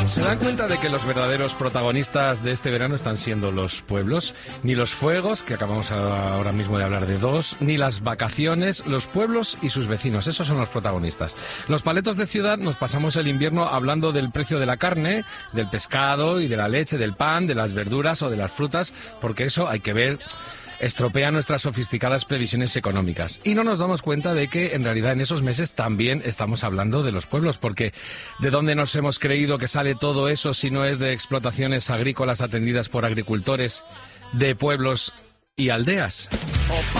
¿Se dan cuenta de que los verdaderos protagonistas de este verano están siendo los pueblos? Ni los fuegos, que acabamos ahora mismo de hablar de dos, ni las vacaciones, los pueblos y sus vecinos, esos son los protagonistas. Los paletos de ciudad nos pasamos el invierno hablando del precio de la carne, del pescado y de la leche, del pan, de las verduras o de las frutas, porque eso hay que ver... estropea nuestras sofisticadas previsiones económicas. Y no nos damos cuenta de que, en realidad, en esos meses también estamos hablando de los pueblos, porque ¿de dónde nos hemos creído que sale todo eso si no es de explotaciones agrícolas atendidas por agricultores de pueblos y aldeas?